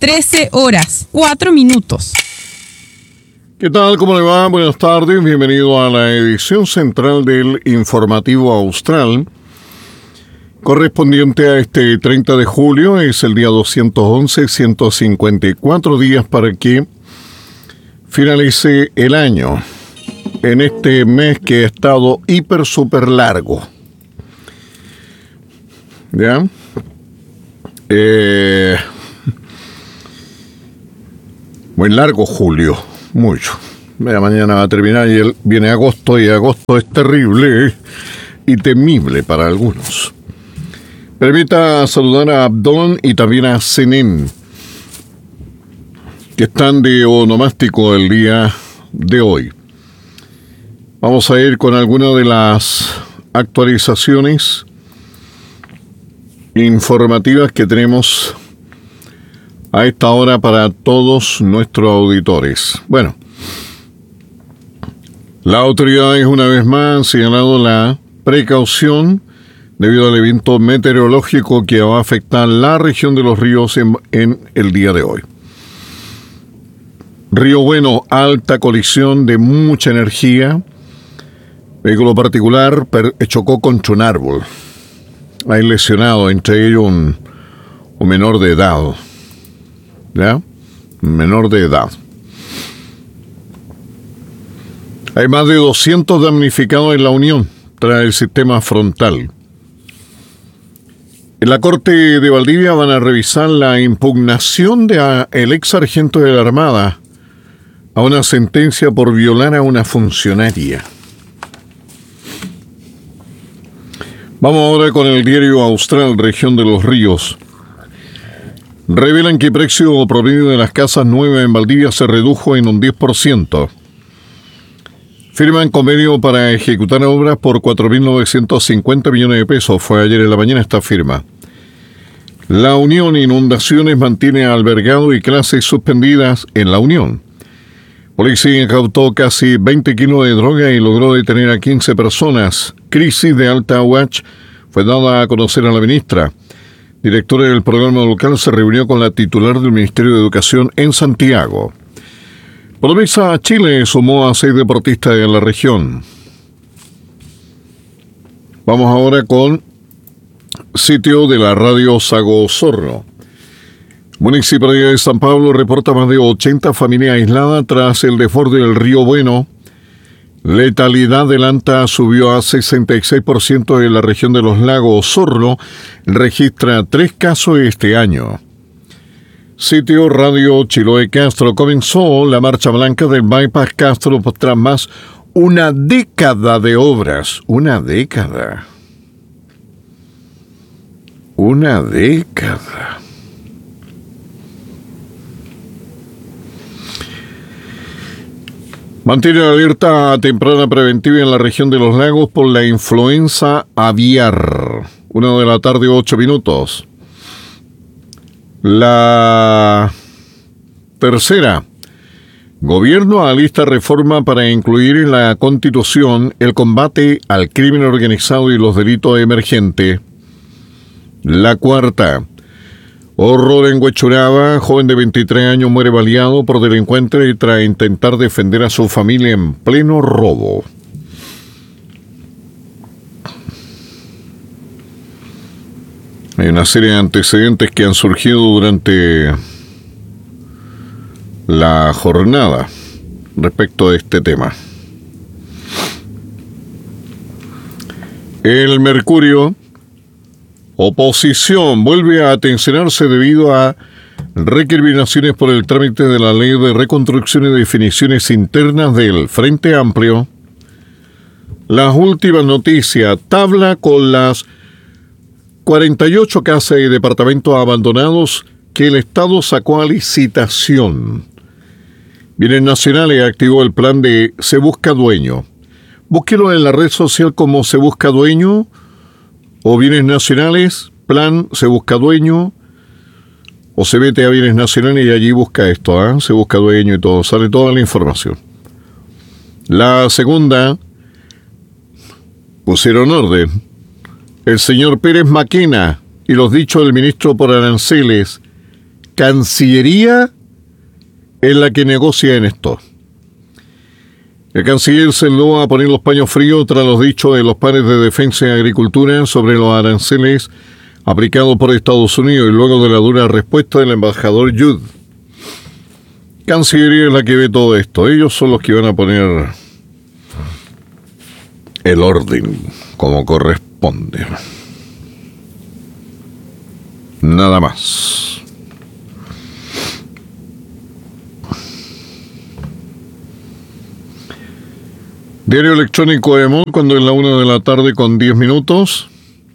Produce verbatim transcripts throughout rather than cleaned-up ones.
trece horas, cuatro minutos. ¿Qué tal? ¿Cómo le va? Buenas tardes. Bienvenido a la edición central del Informativo Austral, correspondiente a este treinta de julio. Es el día doscientos once, ciento cincuenta y cuatro días para que finalice el año. En este mes que ha estado hiper, súper largo. ¿Ya? Eh, muy largo julio. Mucho. Mira, mañana va a terminar y el, viene agosto, y agosto es terrible, ¿eh? Y temible para algunos. Permita saludar a Abdón y también a Zenén, que están de onomástico el día de hoy. Vamos a ir con algunas de las actualizaciones informativas que tenemos a esta hora para todos nuestros auditores. Bueno, las autoridades una vez más han señalado la precaución debido al evento meteorológico que va a afectar la región de los ríos en, en el día de hoy. Río Bueno, alta colisión de mucha energía. Vehículo particular per, chocó contra un árbol. Hay lesionado, entre ellos un, un menor de edad. ¿Ya? Menor de edad. Hay más de doscientos damnificados en la Unión tras el sistema frontal. En la Corte de Valdivia van a revisar la impugnación del ex sargento de la Armada a una sentencia por violar a una funcionaria. Vamos ahora con el diario Austral, Región de los Ríos. Revelan que el precio promedio de las casas nuevas en Valdivia se redujo en un diez por ciento. Firman convenio para ejecutar obras por cuatro mil novecientos cincuenta millones de pesos. Fue ayer en la mañana esta firma. La Unión Inundaciones mantiene albergado y clases suspendidas en la Unión. Policía incautó casi veinte kilos de droga y logró detener a quince personas. Crisis de Alta Aguach fue dada a conocer a la ministra. Directora del programa local se reunió con la titular del Ministerio de Educación en Santiago. Promesa Chile sumó a seis deportistas en la región. Vamos ahora con sitio de la radio Sago Osorno. Municipalidad de San Pablo reporta más de ochenta familias aisladas tras el desborde del río Bueno. Letalidad del Anta subió a sesenta y seis por ciento en la región de los lagos. Osorno registra tres casos este año. Sitio Radio Chiloé Castro. Comenzó la marcha blanca del Bypass Castro tras más una década de obras. Una década. Una década. Mantiene alerta temprana preventiva en la región de los lagos por la influenza aviar. Una de la tarde, ocho minutos. La tercera. Gobierno alista reforma para incluir en la Constitución el combate al crimen organizado y los delitos emergentes. La cuarta. Horror en Huechuraba, joven de veintitrés años muere baleado por delincuentes tras intentar defender a su familia en pleno robo. Hay una serie de antecedentes que han surgido durante la jornada respecto a este tema. El Mercurio. Oposición vuelve a tensionarse debido a recriminaciones por el trámite de la ley de reconstrucción y definiciones internas del Frente Amplio. Las últimas noticias, tabla con las cuarenta y ocho casas y departamentos abandonados que el Estado sacó a licitación. Bienes Nacionales activó el plan de Se Busca Dueño. Búsquelo en la red social como Se Busca Dueño o Bienes Nacionales, plan Se Busca Dueño, o se mete a Bienes Nacionales y allí busca esto, ¿eh? Se Busca Dueño y todo, sale toda la información. La segunda, pusieron orden. El señor Pérez Maquena y los dichos del ministro por aranceles Cancillería es la que negocia en esto. El canciller se enló a poner los paños fríos tras los dichos de los pares de Defensa y Agricultura sobre los aranceles aplicados por Estados Unidos y luego de la dura respuesta del embajador Judd. Cancillería es la que ve todo esto. Ellos son los que van a poner el orden como corresponde. Nada más. Diario electrónico de Emol, cuando es la una de la tarde con diez minutos.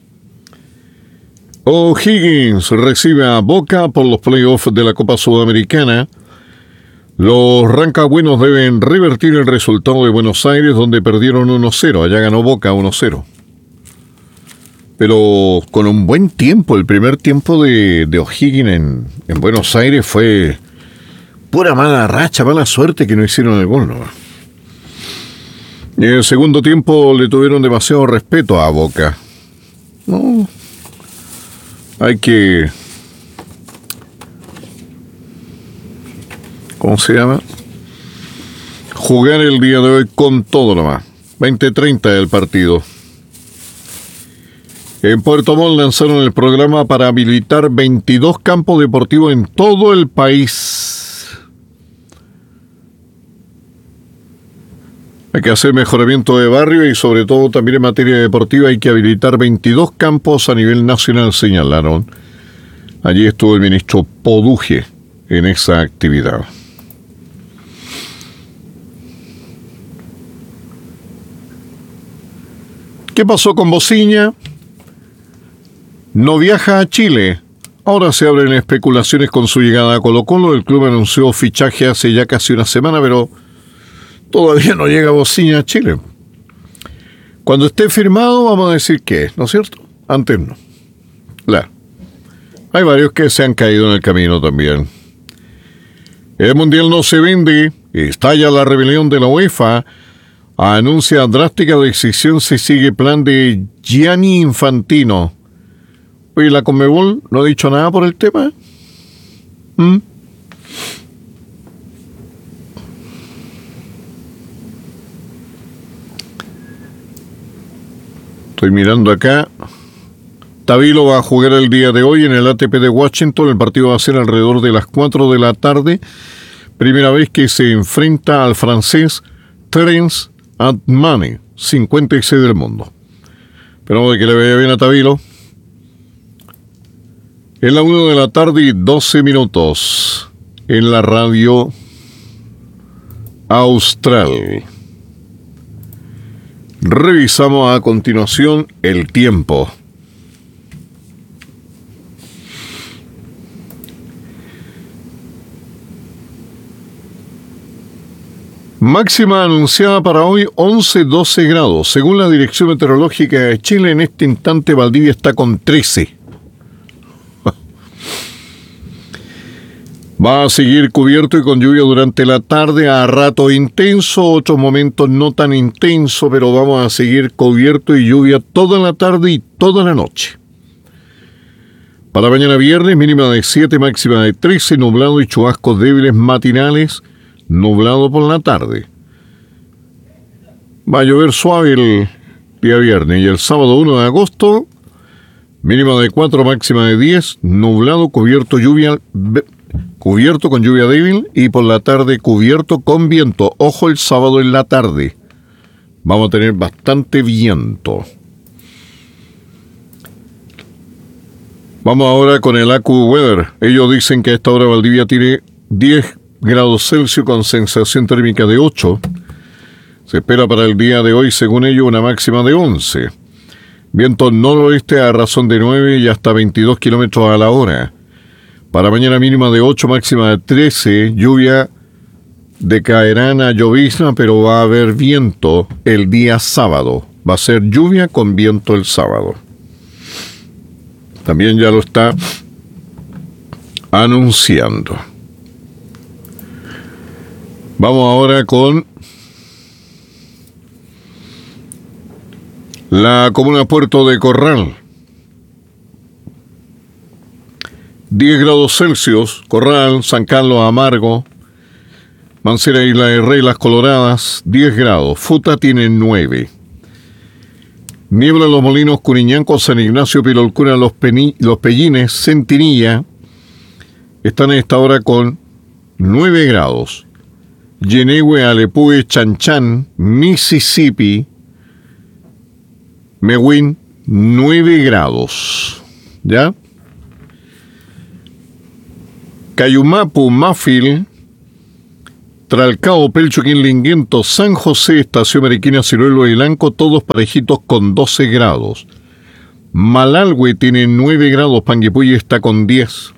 O'Higgins recibe a Boca por los playoffs de la Copa Sudamericana. Los rancagüinos deben revertir el resultado de Buenos Aires, donde perdieron uno cero. Allá ganó Boca uno cero. Pero con un buen tiempo, el primer tiempo de, de O'Higgins en, en Buenos Aires fue pura mala racha, mala suerte que no hicieron el gol, ¿no? Y en el segundo tiempo le tuvieron demasiado respeto a Boca. No, hay que... ¿Cómo se llama? Jugar el día de hoy con todo nomás. veinte treinta el partido. En Puerto Montt lanzaron el programa para habilitar veintidós campos deportivos en todo el país. Hay que hacer mejoramiento de barrio y sobre todo también en materia deportiva hay que habilitar veintidós campos a nivel nacional, señalaron. Allí estuvo el ministro Poduje en esa actividad. ¿Qué pasó con Bociña? No viaja a Chile. Ahora se abren especulaciones con su llegada a Colo-Colo. El club anunció fichaje hace ya casi una semana, pero todavía no llega Bociña a Chile. Cuando esté firmado vamos a decir que, ¿no es cierto? Antes no. Claro. Hay varios que se han caído en el camino también. El Mundial no se vende. Estalla la rebelión de la UEFA. Anuncia drástica decisión si sigue plan de Gianni Infantino. Oye, la Conmebol no ha dicho nada por el tema. ¿Mm? Estoy mirando acá. Tavilo va a jugar el día de hoy en el A T P de Washington. El partido va a ser alrededor de las cuatro de la tarde. Primera vez que se enfrenta al francés Terence Atmane, cincuenta y seis del mundo. Esperamos de que le vaya bien a Tavilo. En la una de la tarde y doce minutos en la radio Austral. Revisamos a continuación el tiempo. Máxima anunciada para hoy once doce grados. Según la Dirección Meteorológica de Chile, en este instante Valdivia está con trece. Va a seguir cubierto y con lluvia durante la tarde, a rato intenso, otros momentos no tan intenso, pero vamos a seguir cubierto y lluvia toda la tarde y toda la noche. Para mañana viernes, mínima de siete, máxima de trece, nublado y chubascos débiles matinales, nublado por la tarde. Va a llover suave el día viernes y el sábado uno de agosto, mínima de cuatro, máxima de diez, nublado, cubierto, lluvia... Cubierto con lluvia débil y por la tarde cubierto con viento. Ojo el sábado en la tarde. Vamos a tener bastante viento. Vamos ahora con el AccuWeather. Ellos dicen que a esta hora Valdivia tiene diez grados Celsius con sensación térmica de ocho. Se espera para el día de hoy, según ellos, una máxima de once. Viento noroeste a razón de nueve y hasta veintidós kilómetros a la hora. Para mañana mínima de ocho, máxima de trece, lluvia decaerán a llovizna, pero va a haber viento el día sábado. Va a ser lluvia con viento el sábado. También ya lo está anunciando. Vamos ahora con la comuna Puerto de Corral. diez grados Celsius, Corral, San Carlos, Amargo, Mancera, Isla de Rey, Las Coloradas, diez grados. Futa tiene nueve. Niebla en Los Molinos, Curiñanco, San Ignacio, Pilolcura, Los, Peni, Los Pellines, Centinilla, están a esta hora con nueve grados. Yenehue, Alepue, Chanchan, Mississippi, Mewin, nueve grados. ¿Ya? Cayumapu, Mafil, Tralcao, Pelcho, Quinlinguento, San José, Estación Mariquina, Ciruelo y Blanco, todos parejitos con doce grados. Malalhue tiene nueve grados, Panguipulli está con diez.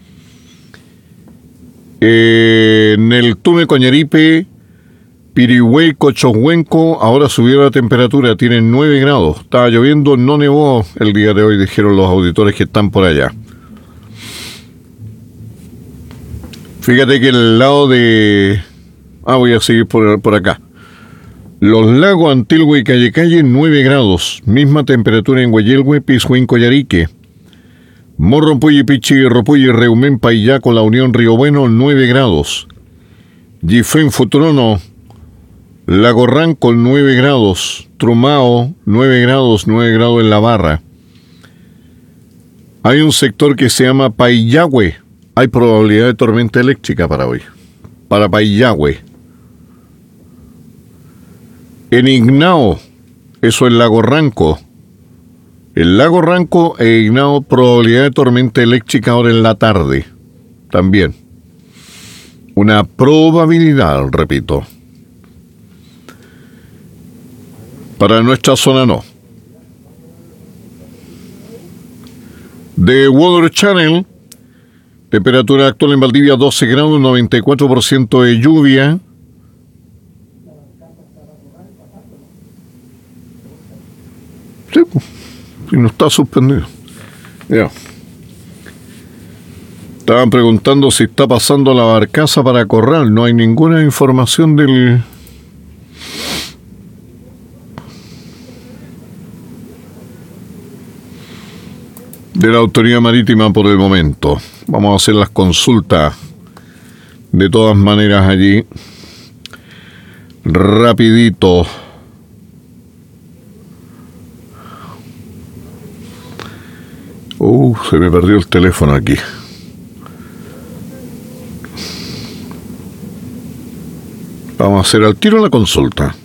Eh, en el Tume, Coñaripe, Pirihuey, Cochohuenco, ahora subió la temperatura, tienen nueve grados. Estaba lloviendo, no nevó el día de hoy, dijeron los auditores que están por allá. Fíjate que el lado de... Ah, voy a seguir por, por acá. Los Lagos, Antilhue y Calle Calle, nueve grados. Misma temperatura en Guayelhue, Pishuín, Coyarique. Morro, Puyi, Pichi, Ropuyi, Reumén, Paillaco, La Unión, Río Bueno, nueve grados. Gifén, Futrono, Lago Ranco, nueve grados. Trumao, nueve grados, nueve grados en La Barra. Hay un sector que se llama Paillagüe. Hay probabilidad de tormenta eléctrica para hoy. Para Paillagüe. En Ignao, eso es Lago Ranco. El Lago Ranco e Ignao, probabilidad de tormenta eléctrica ahora en la tarde. También. Una probabilidad, repito. Para nuestra zona no. De Weather Channel, temperatura actual en Valdivia doce grados, noventa y cuatro por ciento de lluvia. Sí, pues, si no está suspendido. Ya. Estaban preguntando si está pasando la barcaza para Corral. No hay ninguna información del... de la autoridad marítima por el momento. Vamos a hacer las consultas de todas maneras allí. Rapidito. Uh, se me perdió el teléfono aquí. Vamos a hacer al tiro la consulta.